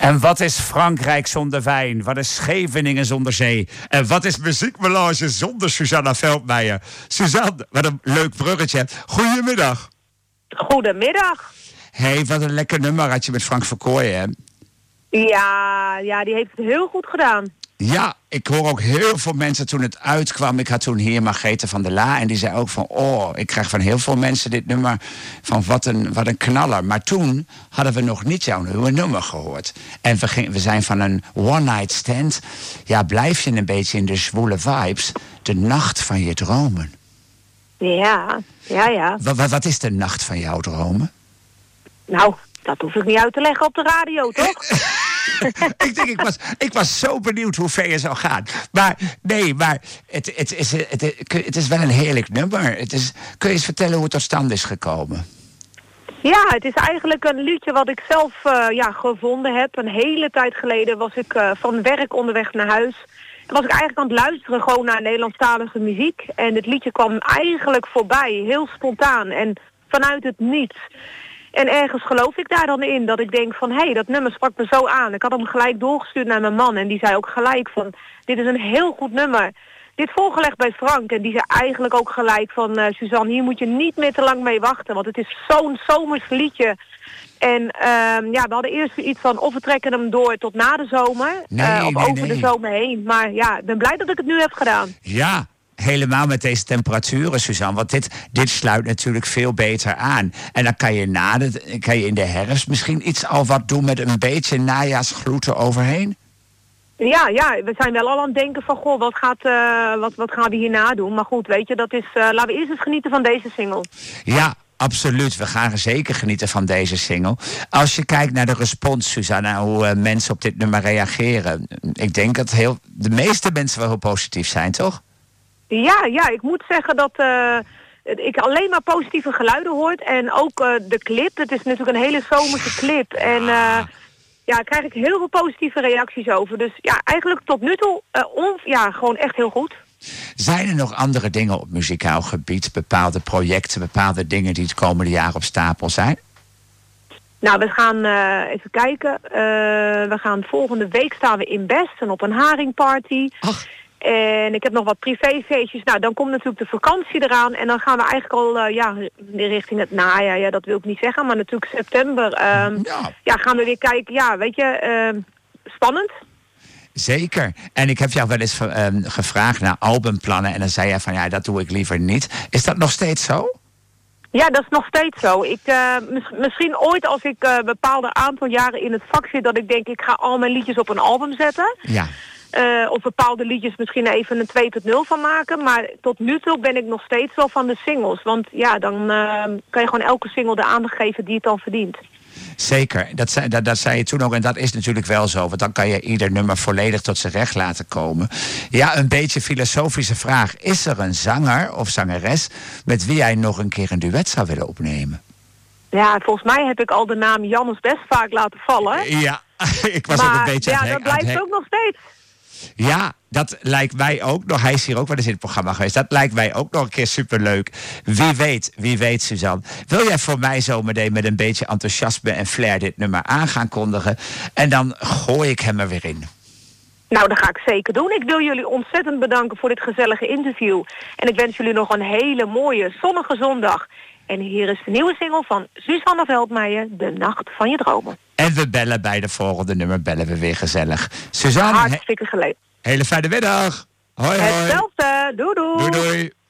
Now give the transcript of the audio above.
En wat is Frankrijk zonder wijn? Wat is Scheveningen zonder zee? En wat is muziekmelange zonder Suzanna Veldmeijer? Suzanne, wat een leuk bruggetje. Goedemiddag. Goedemiddag. Hé, wat een lekker nummer had je met Frank Verkooyen, hè? Ja, die heeft het heel goed gedaan. Ja, ik hoor ook heel veel mensen toen het uitkwam. Ik had toen hier Margrethe van der La en die zei ook van... ik krijg van heel veel mensen dit nummer van wat een knaller. Maar toen hadden we nog niet jouw nieuwe nummer gehoord. En we zijn van een one-night stand. Ja, blijf je een beetje in de zwoele vibes. De nacht van je dromen. Ja. Wat is de nacht van jouw dromen? Nou, dat hoef ik niet uit te leggen op de radio, toch? ik was zo benieuwd hoe ver je zou gaan. Maar het is wel een heerlijk nummer. Kun je eens vertellen hoe het tot stand is gekomen? Ja, het is eigenlijk een liedje wat ik zelf gevonden heb. Een hele tijd geleden was ik van werk onderweg naar huis. En was ik eigenlijk aan het luisteren gewoon naar Nederlandstalige muziek. En het liedje kwam eigenlijk voorbij, heel spontaan en vanuit het niets. En ergens geloof ik daar dan in, dat ik denk van... hé, dat nummer sprak me zo aan. Ik had hem gelijk doorgestuurd naar mijn man en die zei ook gelijk van... dit is een heel goed nummer. Dit voorgelegd bij Frank en die zei eigenlijk ook gelijk van... Suzanne, hier moet je niet meer te lang mee wachten, want het is zo'n zomers liedje. En we hadden eerst iets van of we trekken hem door tot na de zomer. Over de zomer heen. Maar ja, ik ben blij dat ik het nu heb gedaan. Ja. Helemaal met deze temperaturen, Suzanne. Want dit sluit natuurlijk veel beter aan. En dan kan je in de herfst misschien iets al wat doen met een beetje najaarsgloed eroverheen. Ja, we zijn wel al aan het denken van... goh, wat gaan we hierna doen? Maar goed, weet je, dat is... laten we eerst eens genieten van deze single. Ja, absoluut. We gaan zeker genieten van deze single. Als je kijkt naar de respons, Suzanne, hoe mensen op dit nummer reageren... ik denk dat de meeste mensen wel heel positief zijn, toch? Ja, ik moet zeggen dat ik alleen maar positieve geluiden hoor. En ook de clip, het is natuurlijk een hele zomerse clip. En daar krijg ik heel veel positieve reacties over. Dus ja, eigenlijk tot nu toe gewoon echt heel goed. Zijn er nog andere dingen op muzikaal gebied? Bepaalde projecten, bepaalde dingen die het komende jaar op stapel zijn? Nou, we gaan even kijken. We gaan volgende week staan we in Best en op een haringparty. Ach. En ik heb nog wat privéfeestjes. Nou, dan komt natuurlijk de vakantie eraan. En dan gaan we eigenlijk al richting het najaar. Ja, dat wil ik niet zeggen. Maar natuurlijk september. Gaan we weer kijken. Ja, weet je, spannend. Zeker. En ik heb jou wel eens gevraagd naar albumplannen. En dan zei jij van, ja, dat doe ik liever niet. Is dat nog steeds zo? Ja, dat is nog steeds zo. Misschien ooit als ik een bepaalde aantal jaren in het vak zit... dat ik denk, ik ga al mijn liedjes op een album zetten. Ja. Of bepaalde liedjes misschien even een 2.0 van maken. Maar tot nu toe ben ik nog steeds wel van de singles. Want ja, dan kan je gewoon elke single de aandacht geven die het dan verdient. Zeker, dat zei je toen ook en dat is natuurlijk wel zo. Want dan kan je ieder nummer volledig tot zijn recht laten komen. Ja, een beetje filosofische vraag. Is er een zanger of zangeres met wie jij nog een keer een duet zou willen opnemen? Ja, volgens mij heb ik al de naam Jannes best vaak laten vallen. Ja, ik was ook een beetje aan het dat blijft ook nog steeds. Ja, dat lijkt mij ook nog. Hij is hier ook wel eens in het programma geweest. Dat lijkt mij ook nog een keer superleuk. Wie weet, Suzanne. Wil jij voor mij zometeen met een beetje enthousiasme en flair dit nummer aan gaan kondigen? En dan gooi ik hem er weer in. Nou, dat ga ik zeker doen. Ik wil jullie ontzettend bedanken voor dit gezellige interview. En ik wens jullie nog een hele mooie, zonnige zondag. En hier is de nieuwe single van Suzanne Veldmeijer, De Nacht van Je Dromen. En we bellen bij de volgende nummer, bellen we weer gezellig. Suzanne, hartstikke geleerd. Hele fijne middag. Hoi, hoi. Hetzelfde. Doei, doei. Doei, doei.